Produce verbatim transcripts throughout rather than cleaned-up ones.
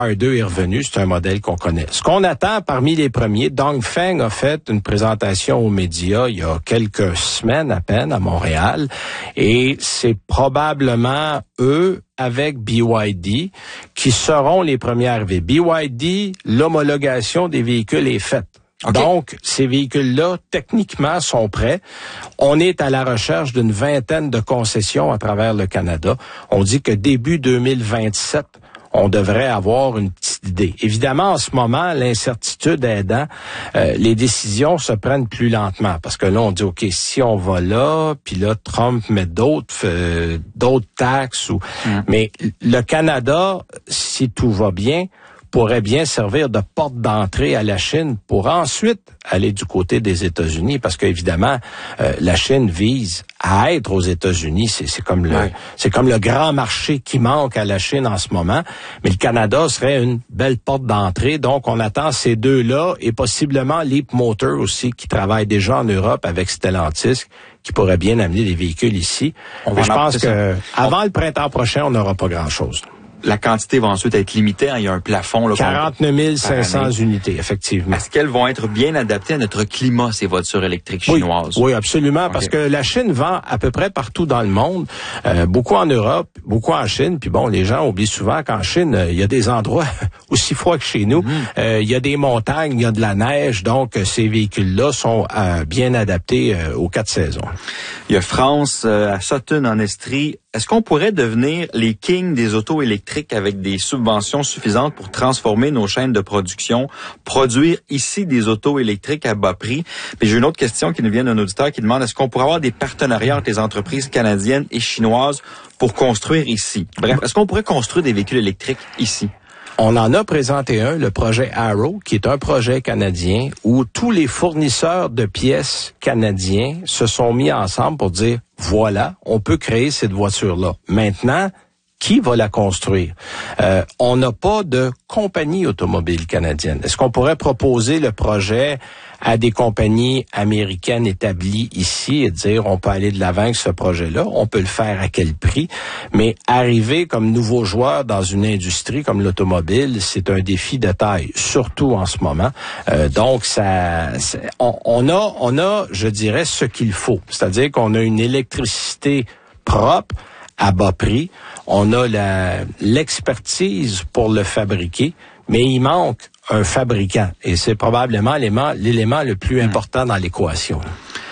R deux est revenu, c'est un modèle qu'on connaît. Ce qu'on attend parmi les premiers, Dongfeng a fait une présentation aux médias il y a quelques semaines à peine à Montréal, et c'est probablement eux avec B Y D qui seront les premiers arrivés. B Y D, l'homologation des véhicules est faite. Okay. Donc, ces véhicules-là, techniquement, sont prêts. On est à la recherche d'une vingtaine de concessions à travers le Canada. On dit que début deux mille vingt-sept, on devrait avoir une petite idée. Évidemment, en ce moment, l'incertitude aidant, euh, les décisions se prennent plus lentement. Parce que là, on dit, OK, si on va là, puis là, Trump met d'autres euh, d'autres taxes. Ou... Mmh. Mais le Canada, si tout va bien, pourrait bien servir de porte d'entrée à la Chine pour ensuite aller du côté des États-Unis, parce qu'évidemment, euh, la Chine vise à être aux États-Unis. C'est, c'est comme le, ouais. c'est comme le grand marché qui manque à la Chine en ce moment. Mais le Canada serait une belle porte d'entrée. Donc, on attend ces deux-là et possiblement Leap Motor aussi, qui travaille déjà en Europe avec Stellantis, qui pourrait bien amener des véhicules ici. On Mais je pense que ça. avant on... le printemps prochain, on n'aura pas grand-chose. La quantité va ensuite être limitée. Hein, il y a un plafond. Là, quarante-neuf mille cinq cents unités, effectivement. Est-ce qu'elles vont être bien adaptées à notre climat, ces voitures électriques chinoises? Oui, oui, absolument, okay. Parce que la Chine vend à peu près partout dans le monde, euh, beaucoup en Europe, beaucoup en Chine. Puis bon, les gens oublient souvent qu'en Chine, il y a des endroits aussi froids que chez nous. Mm-hmm. Euh, il y a des montagnes, il y a de la neige, donc ces véhicules-là sont euh, bien adaptés euh, aux quatre saisons. Il y a France, euh, à Sutton, en Estrie. Est-ce qu'on pourrait devenir les kings des autos électriques avec des subventions suffisantes pour transformer nos chaînes de production, produire ici des autos électriques à bas prix? Mais j'ai une autre question qui nous vient d'un auditeur qui demande, est-ce qu'on pourrait avoir des partenariats entre les entreprises canadiennes et chinoises pour construire ici? Bref, est-ce qu'on pourrait construire des véhicules électriques ici? On en a présenté un, le projet Arrow, qui est un projet canadien où tous les fournisseurs de pièces canadiens se sont mis ensemble pour dire, voilà, on peut créer cette voiture-là. Maintenant, qui va la construire? Euh, on n'a pas de compagnie automobile canadienne. Est-ce qu'on pourrait proposer le projet à des compagnies américaines établies ici et dire on peut aller de l'avant avec ce projet-là, on peut le faire à quel prix, mais arriver comme nouveau joueur dans une industrie comme l'automobile, c'est un défi de taille, surtout en ce moment. Euh, donc ça, on, on a, on a, je dirais, ce qu'il faut, c'est-à-dire qu'on a une électricité propre à bas prix, on a la, l'expertise pour le fabriquer, mais il manque un fabricant. Et c'est probablement l'élément, l'élément le plus important dans l'équation.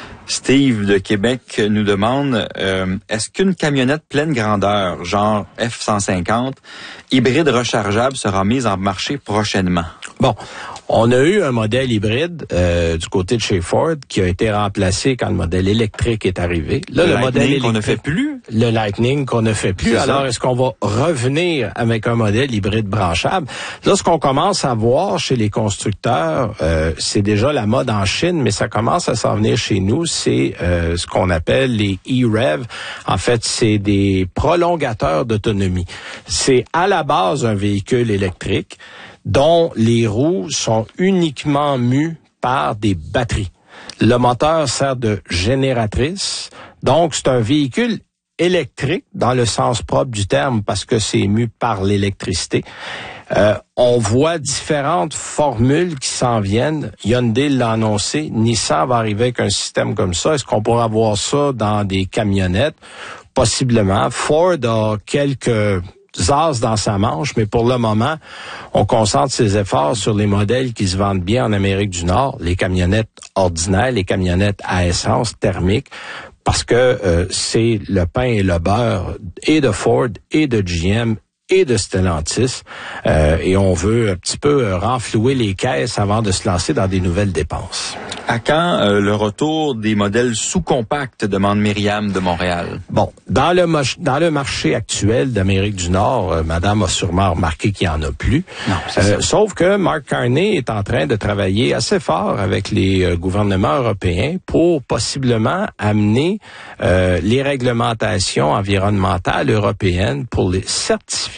Steve de Québec nous demande, euh, est-ce qu'une camionnette pleine grandeur, genre F cent cinquante, hybride rechargeable, sera mise en marché prochainement? Bon, on a eu un modèle hybride euh, du côté de chez Ford qui a été remplacé quand le modèle électrique est arrivé. Là, le, le modèle qu'on ne fait plus. Le Lightning qu'on ne fait plus. C'est Alors, ça. Est-ce qu'on va revenir avec un modèle hybride branchable? Là, ce qu'on commence à voir chez les constructeurs, euh, c'est déjà la mode en Chine, mais ça commence à s'en venir chez nous. C'est euh, ce qu'on appelle les e-rev. En fait, c'est des prolongateurs d'autonomie. C'est à la base un véhicule électrique dont les roues sont uniquement mues par des batteries. Le moteur sert de génératrice, donc c'est un véhicule électrique dans le sens propre du terme parce que c'est mu par l'électricité. Euh, on voit différentes formules qui s'en viennent. Hyundai l'a annoncé, Nissan va arriver avec un système comme ça. Est-ce qu'on pourra avoir ça dans des camionnettes? Possiblement. Ford a quelques as dans sa manche, mais pour le moment, on concentre ses efforts sur les modèles qui se vendent bien en Amérique du Nord, les camionnettes ordinaires, les camionnettes à essence thermique, parce que euh, c'est le pain et le beurre et de Ford et de G M et de Stellantis, euh, et on veut un petit peu renflouer les caisses avant de se lancer dans des nouvelles dépenses. À quand euh, le retour des modèles sous-compacts, demande Myriam de Montréal? Bon, dans le dans le marché actuel d'Amérique du Nord, euh, Madame a sûrement remarqué qu'il n'y en a plus. Non, c'est euh, ça. Sauf que Mark Carney est en train de travailler assez fort avec les euh, gouvernements européens pour possiblement amener euh, les réglementations environnementales européennes pour les certifier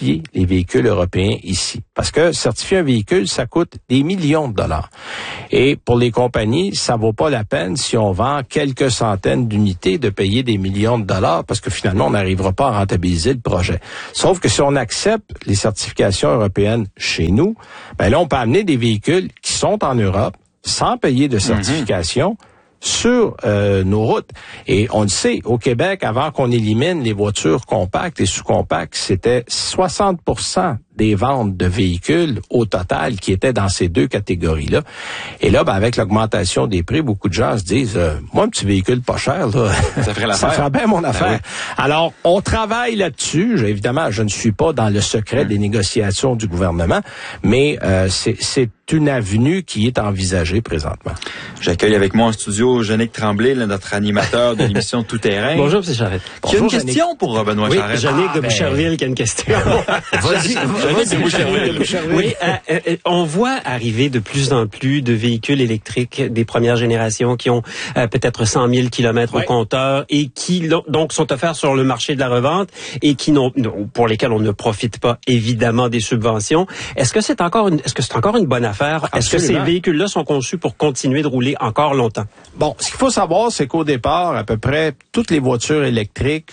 certifier les véhicules européens ici. Parce que certifier un véhicule, ça coûte des millions de dollars. Et pour les compagnies, ça vaut pas la peine si on vend quelques centaines d'unités de payer des millions de dollars parce que finalement, on n'arrivera pas à rentabiliser le projet. Sauf que si on accepte les certifications européennes chez nous, ben là, on peut amener des véhicules qui sont en Europe sans payer de certification mm-hmm. sur euh, nos routes. Et on le sait, au Québec, avant qu'on élimine les voitures compactes et sous-compactes, c'était soixante pour cent des ventes de véhicules au total qui étaient dans ces deux catégories-là. Et là, ben, avec l'augmentation des prix, beaucoup de gens se disent, euh, moi, un petit véhicule pas cher, là, ça ferait l'affaire. Ça ferait bien mon affaire. Ben oui. Alors, on travaille là-dessus. Je, évidemment, je ne suis pas dans le secret mmh. des négociations du gouvernement, mais euh, c'est, c'est une avenue qui est envisagée présentement. J'accueille avec moi en studio Yannick Tremblay, là, notre animateur de l'émission Tout Terrain. Bonjour, M. Charette. Qui a une question Yannick. Pour Benoît oui, Charette. Yannick ah, de ben... Boucherville qui a une question. Vas-y, Yannick de Boucherville. Oui, euh, euh, on voit arriver de plus en plus de véhicules électriques des premières générations qui ont euh, peut-être cent mille kilomètres ouais. au compteur et qui donc sont offerts sur le marché de la revente et qui n'ont pour lesquels on ne profite pas évidemment des subventions. Est-ce que c'est encore une, est-ce que c'est encore une bonne affaire? Absolument. Est-ce que ces véhicules-là sont conçus pour continuer de rouler encore longtemps? Bon, ce qu'il faut savoir, c'est qu'au départ, à peu près toutes les voitures électriques,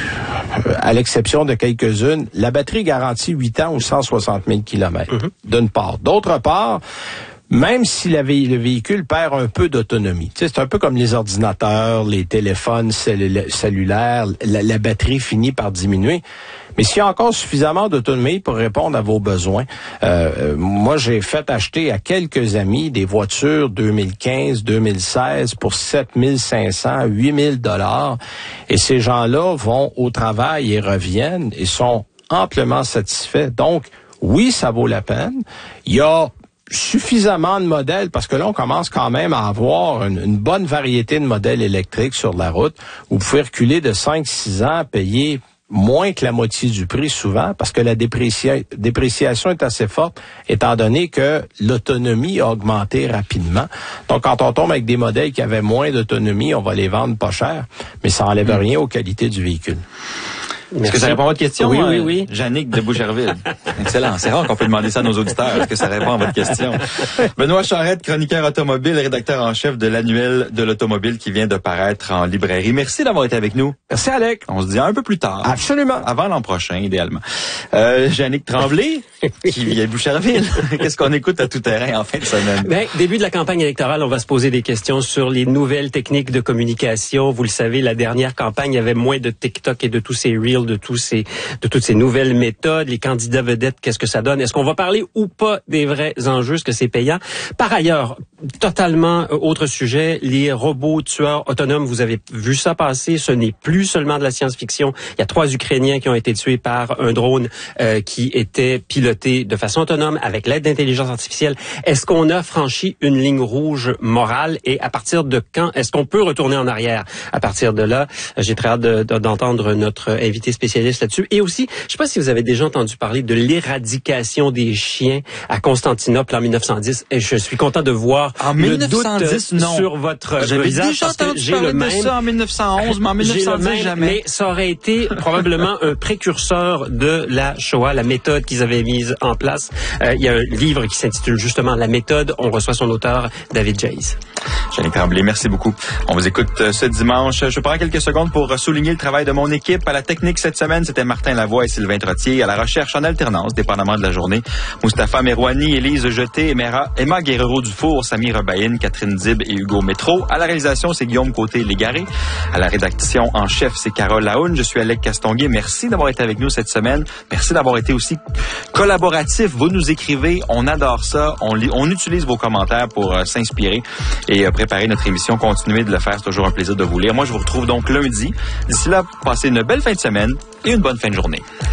euh, à l'exception de quelques-unes, la batterie garantit huit ans ou cent soixante mille kilomètres, mm-hmm. d'une part. D'autre part, même si la vé- le véhicule perd un peu d'autonomie, tu sais, c'est un peu comme les ordinateurs, les téléphones cellu- cellulaires, la, la batterie finit par diminuer. Mais s'il y a encore suffisamment d'autonomie pour répondre à vos besoins, euh, moi j'ai fait acheter à quelques amis des voitures deux mille quinze, deux mille seize pour sept mille cinq cents, huit mille dollars, et ces gens-là vont au travail et reviennent et sont amplement satisfaits. Donc, oui, ça vaut la peine. Il y a suffisamment de modèles, parce que là, on commence quand même à avoir une, une bonne variété de modèles électriques sur la route. Vous pouvez reculer de cinq six ans, payer moins que la moitié du prix souvent, parce que la déprécia- dépréciation est assez forte, étant donné que l'autonomie a augmenté rapidement. Donc, quand on tombe avec des modèles qui avaient moins d'autonomie, on va les vendre pas cher, mais ça n'enlève mmh. rien aux qualités du véhicule. Est-ce Merci. que ça répond à votre question? Oui, oui, oui. Yannick de Boucherville. Excellent. C'est rare qu'on peut demander ça à nos auditeurs. Est-ce que ça répond à votre question? Benoît Charette, chroniqueur automobile, rédacteur en chef de l'annuel de l'automobile qui vient de paraître en librairie. Merci d'avoir été avec nous. Merci, Alec. On se dit un peu plus tard. Absolument. Avant l'an prochain, idéalement. Euh, Yannick Tremblay, qui vient de Boucherville. Qu'est-ce qu'on écoute à Tout Terrain en fin de semaine? Ben, début de la campagne électorale, on va se poser des questions sur les nouvelles techniques de communication. Vous le savez, la dernière campagne avait moins de TikTok et de tous ces reels, de tous ces de toutes ces nouvelles méthodes, les candidats vedettes, qu'est-ce que ça donne? Est-ce qu'on va parler ou pas des vrais enjeux? Est-ce que c'est payant? Par ailleurs, totalement euh, autre sujet, les robots tueurs autonomes, vous avez vu ça passer, ce n'est plus seulement de la science-fiction. Il y a trois Ukrainiens qui ont été tués par un drone euh, qui était piloté de façon autonome avec l'aide d'intelligence artificielle. Est-ce qu'on a franchi une ligne rouge morale et à partir de quand est-ce qu'on peut retourner en arrière? À partir de là, j'ai très hâte de, de, d'entendre notre invité spécialiste là-dessus. Et aussi, je ne sais pas si vous avez déjà entendu parler de l'éradication des chiens à Constantinople en mille neuf cent dix. Et je suis content de voir en le mille neuf cent dix, doute non. sur votre J'avais visage déjà parce que entendu j'ai parler le de même. ça en mille neuf cent onze, mais en mille neuf cent dix, même, jamais. Mais ça aurait été probablement un précurseur de la Shoah, la méthode qu'ils avaient mise en place. Euh, il y a un livre qui s'intitule justement La méthode. On reçoit son auteur, David Jays. Yannick Tremblay, merci beaucoup. On vous écoute ce dimanche. Je prends quelques secondes pour souligner le travail de mon équipe. À la technique cette semaine, c'était Martin Lavoie et Sylvain Trottier. À la recherche en alternance, dépendamment de la journée, Mustapha Merouani, Élise Jeté, Emma, Emma Guerrero-Dufour, Samy Rebaïne, Catherine Dib et Hugo Métro. À la réalisation, c'est Guillaume Côté-Légaré. À la rédaction en chef, c'est Carole Lahoune. Je suis Alec Castonguay. Merci d'avoir été avec nous cette semaine. Merci d'avoir été aussi collaboratif. Vous nous écrivez. On adore ça. On, lit, on utilise vos commentaires pour euh, s'inspirer et euh, préparer notre émission. Continuez de le faire. C'est toujours un plaisir de vous lire. Moi, je vous retrouve donc lundi. D'ici là, passez une belle fin de semaine et une bonne fin de journée.